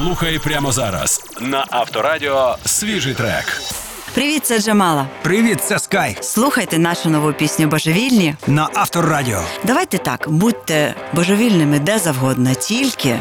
Слухай прямо зараз на Авторадіо свіжий трек. Привіт, це Джамала. Привіт, це Скай. Слухайте нашу нову пісню «Божевільні». На Авторадіо. Давайте так, будьте божевільними де завгодно, тільки